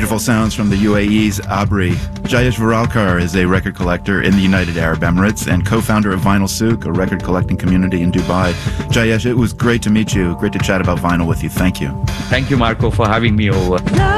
Beautiful sounds from the UAE's Abri. Jayesh Viralkar is a record collector in the United Arab Emirates and co-founder of Vinyl Souk, a record collecting community in Dubai. Jayesh, it was great to meet you. Great to chat about vinyl with you. Thank you. Thank you, Marco, for having me over.